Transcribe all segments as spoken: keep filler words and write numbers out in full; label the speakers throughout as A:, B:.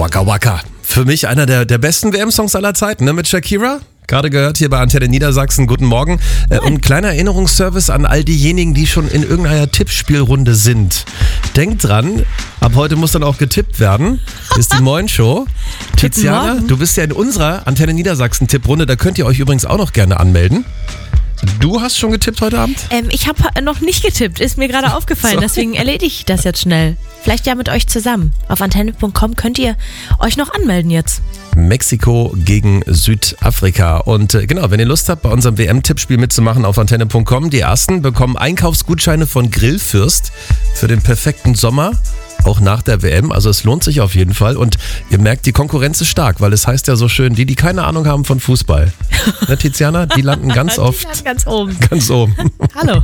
A: Waka Waka. Für mich einer der, der besten W M-Songs aller Zeiten, ne, mit Shakira. Gerade gehört hier bei Antenne Niedersachsen. Guten Morgen. Äh, und ein kleiner Erinnerungsservice an all diejenigen, die schon in irgendeiner Tippspielrunde sind. Denkt dran, ab heute muss dann auch getippt werden. Hier ist die Moin Show. Tiziana, du bist ja in unserer Antenne Niedersachsen Tipprunde. Da könnt ihr euch übrigens auch noch gerne anmelden. Du hast schon getippt heute Abend?
B: Ähm, ich habe noch nicht getippt, ist mir gerade aufgefallen,
A: Sorry.
B: Deswegen erledige ich das jetzt schnell. Vielleicht ja mit euch zusammen. Auf antenne punkt com könnt ihr euch noch anmelden jetzt.
A: Mexiko gegen Südafrika. Und äh, genau, wenn ihr Lust habt, bei unserem W M-Tippspiel mitzumachen auf antenne punkt com, die ersten bekommen Einkaufsgutscheine von Grillfürst für den perfekten Sommer. Auch nach der W M, also es lohnt sich auf jeden Fall. Und ihr merkt, die Konkurrenz ist stark, weil es heißt ja so schön, die, die keine Ahnung haben von Fußball. Ne, Tiziana, die landen ganz oft
B: Die landen ganz oben.
A: Ganz oben.
B: Hallo.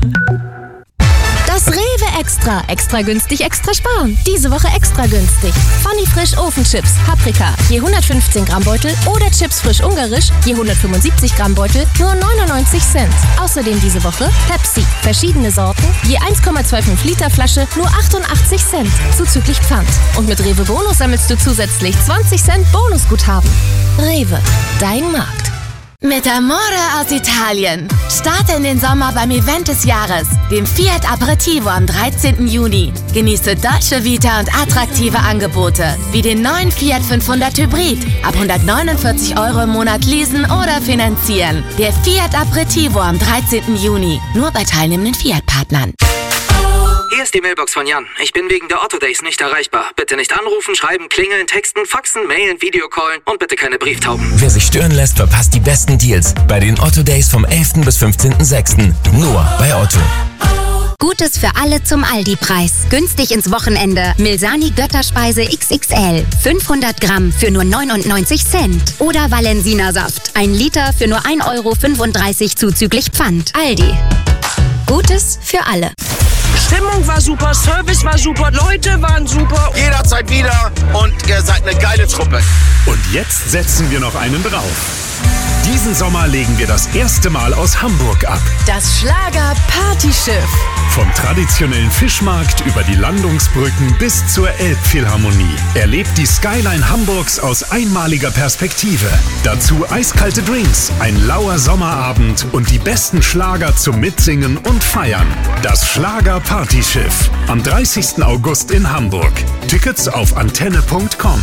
C: Das Rewe Extra. Extra günstig, extra sparen. Diese Woche extra günstig. Funny Frisch Ofenchips, Paprika, je hundertfünfzehn Gramm Beutel oder Chips frisch ungarisch, je hundertfünfundsiebzig Gramm Beutel, nur neunundneunzig Cent. Außerdem diese Woche Pepsi, verschiedene Sorten, je eins Komma fünfundzwanzig Liter Flasche, nur achtundachtzig Cent, zuzüglich Pfand. Und mit Rewe Bonus sammelst du zusätzlich zwanzig Cent Bonusguthaben. Rewe, dein Markt.
D: Mit Amore aus Italien. Starte in den Sommer beim Event des Jahres, dem Fiat Aperitivo am dreizehnten Juni. Genieße Dolce Vita und attraktive Angebote, wie den neuen Fiat fünfhundert Hybrid. Ab hundertneunundvierzig Euro im Monat leasen oder finanzieren. Der Fiat Aperitivo am dreizehnten Juni. Nur bei teilnehmenden Fiat-Partnern.
E: Hier ist die Mailbox von Jan. Ich bin wegen der Otto Days nicht erreichbar. Bitte nicht anrufen, schreiben, klingeln, texten, faxen, mailen, Videocallen und bitte keine Brieftauben.
F: Wer sich stören lässt, verpasst die besten Deals bei den Otto Days vom elften bis fünfzehnten sechsten Nur bei Otto.
G: Gutes für alle zum Aldi-Preis. Günstig ins Wochenende. Milsani Götterspeise X X L. fünfhundert Gramm für nur neunundneunzig Cent. Oder Valensina Saft. Ein Liter für nur ein Euro fünfunddreißig zuzüglich Pfand. Aldi. Gutes für alle.
H: Stimmung war super, Service war super, Leute waren super.
I: Jederzeit wieder und ihr seid eine geile Truppe.
J: Und jetzt setzen wir noch einen drauf. Diesen Sommer legen wir das erste Mal aus Hamburg ab.
D: Das Schlager-Partyschiff.
J: Vom traditionellen Fischmarkt über die Landungsbrücken bis zur Elbphilharmonie. Erlebt die Skyline Hamburgs aus einmaliger Perspektive. Dazu eiskalte Drinks, ein lauer Sommerabend und die besten Schlager zum Mitsingen und Feiern. Das Schlager-Partyschiff. Am dreißigsten August in Hamburg. Tickets auf antenne punkt com.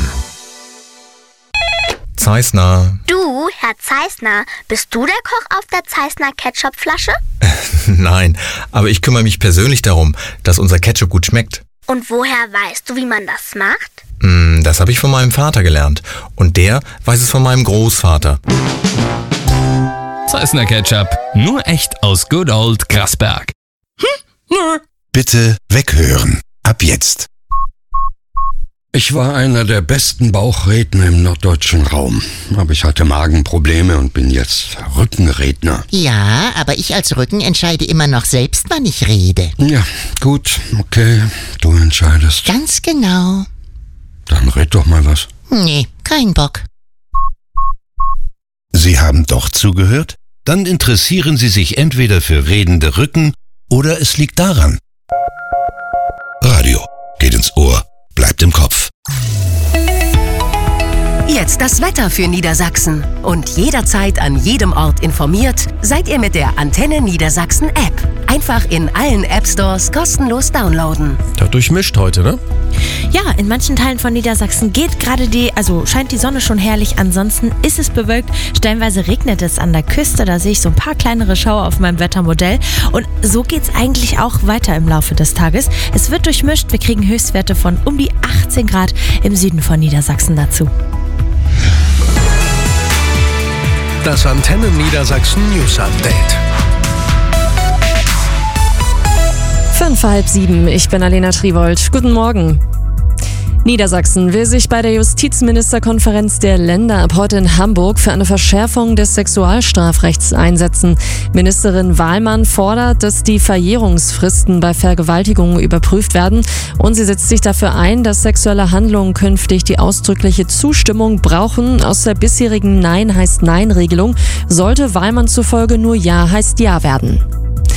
K: Zeissner.
L: Du, Herr Zeissner, bist du der Koch auf der Zeissner Ketchupflasche?
K: Nein, aber ich kümmere mich persönlich darum, dass unser Ketchup gut schmeckt.
L: Und woher weißt du, wie man das macht?
K: Mm, das habe ich von meinem Vater gelernt. Und der weiß es von meinem Großvater.
M: Zeissner Ketchup, nur echt aus Good Old Grasberg.
N: Hm? Nö. Bitte weghören. Ab jetzt.
O: Ich war einer der besten Bauchredner im norddeutschen Raum. Aber ich hatte Magenprobleme und bin jetzt Rückenredner.
P: Ja, aber ich als Rücken entscheide immer noch selbst, wann ich rede.
O: Ja, gut, okay, du entscheidest.
P: Ganz genau.
O: Dann red doch mal was.
P: Nee, kein Bock.
N: Sie haben doch zugehört? Dann interessieren Sie sich entweder für redende Rücken oder es liegt daran. Radio geht ins Ohr, bleibt im Kopf.
C: Jetzt das Wetter für Niedersachsen. Und jederzeit an jedem Ort informiert, seid ihr mit der Antenne Niedersachsen App. Einfach in allen App-Stores kostenlos downloaden.
A: Da durchmischt heute, ne?
B: Ja, in manchen Teilen von Niedersachsen geht gerade die, also scheint die Sonne schon herrlich. Ansonsten ist es bewölkt. Stellenweise regnet es an der Küste. Da sehe ich so ein paar kleinere Schauer auf meinem Wettermodell. Und so geht es eigentlich auch weiter im Laufe des Tages. Es wird durchmischt. Wir kriegen Höchstwerte von um die achtzehn Grad im Süden von Niedersachsen dazu.
Q: Das Antenne Niedersachsen News Update.
R: Fünf, halb sieben. Ich bin Alena Triwold. Guten Morgen. Niedersachsen will sich bei der Justizministerkonferenz der Länder ab heute in Hamburg für eine Verschärfung des Sexualstrafrechts einsetzen. Ministerin Wahlmann fordert, dass die Verjährungsfristen bei Vergewaltigungen überprüft werden und sie setzt sich dafür ein, dass sexuelle Handlungen künftig die ausdrückliche Zustimmung brauchen. Aus der bisherigen Nein heißt Nein-Regelung sollte Wahlmann zufolge nur Ja heißt Ja werden.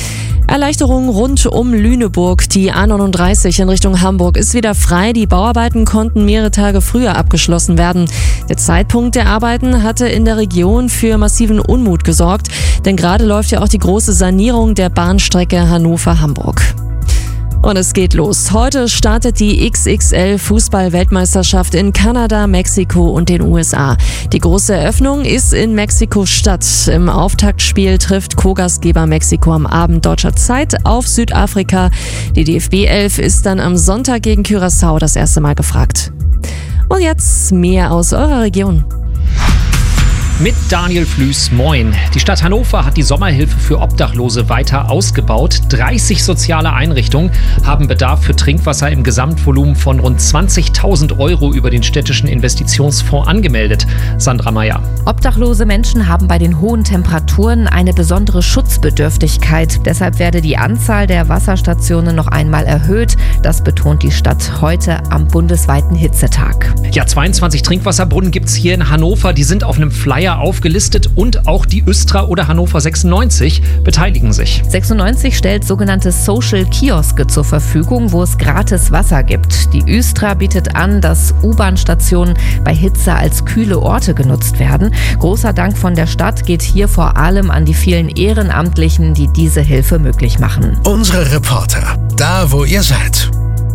R: Erleichterung rund um Lüneburg. Die A neununddreißig in Richtung Hamburg ist wieder frei. Die Bauarbeiten konnten mehrere Tage früher abgeschlossen werden. Der Zeitpunkt der Arbeiten hatte in der Region für massiven Unmut gesorgt, denn gerade läuft ja auch die große Sanierung der Bahnstrecke Hannover-Hamburg. Und es geht los. Heute startet die X X L-Fußball-Weltmeisterschaft in Kanada, Mexiko und den U S A. Die große Eröffnung ist in Mexiko-Stadt. Im Auftaktspiel trifft Co-Gastgeber Mexiko am Abend deutscher Zeit auf Südafrika. Die D F B elf ist dann am Sonntag gegen Curaçao das erste Mal gefragt. Und jetzt mehr aus eurer Region.
S: Mit Daniel Flüß, moin. Die Stadt Hannover hat die Sommerhilfe für Obdachlose weiter ausgebaut. dreißig soziale Einrichtungen haben Bedarf für Trinkwasser im Gesamtvolumen von rund zwanzigtausend Euro über den städtischen Investitionsfonds angemeldet. Sandra Meyer.
T: Obdachlose Menschen haben bei den hohen Temperaturen eine besondere Schutzbedürftigkeit. Deshalb werde die Anzahl der Wasserstationen noch einmal erhöht. Das betont die Stadt heute am bundesweiten Hitzetag.
S: Ja, zweiundzwanzig Trinkwasserbrunnen gibt es hier in Hannover. Die sind auf einem Flyer aufgelistet und auch die Östra oder Hannover sechsundneunzig beteiligen sich.
T: sechsundneunzig stellt sogenannte Social Kioske zur Verfügung, wo es gratis Wasser gibt. Die Östra bietet an, dass U-Bahn-Stationen bei Hitze als kühle Orte genutzt werden. Großer Dank von der Stadt geht hier vor allem an die vielen Ehrenamtlichen, die diese Hilfe möglich machen.
Q: Unsere Reporter, da wo ihr seid.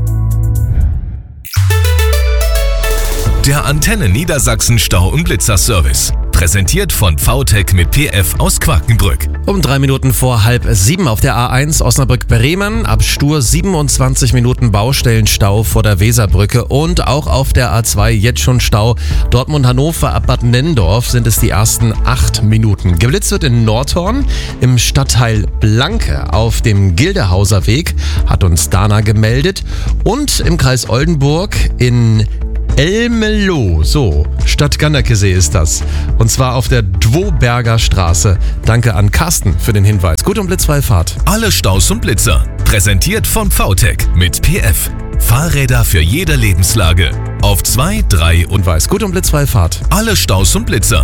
J: Der Antenne Niedersachsen Stau- und Blitzer-Service. Präsentiert von V T E C mit P F aus Quakenbrück.
A: Um drei Minuten vor halb sieben auf der A eins Osnabrück-Bremen. Ab Stur siebenundzwanzig Minuten Baustellenstau vor der Weserbrücke. Und auch auf der A zwei jetzt schon Stau. Dortmund-Hannover ab Bad Nenndorf sind es die ersten acht Minuten. Geblitzt wird in Nordhorn im Stadtteil Blanke auf dem Gildehauser Weg, hat uns Dana gemeldet. Und im Kreis Oldenburg in Elmelo, so, Stadt Ganderkesee ist das. Und zwar auf der Dwoberger Straße. Danke an Carsten für den Hinweis. Gut und blitzfreie Fahrt.
J: Alle Staus und Blitzer. Präsentiert von V T E C mit P F. Fahrräder für jede Lebenslage. Auf zwei, drei und
A: weiß. Gut und blitzfreie Fahrt.
J: Alle Staus und Blitzer.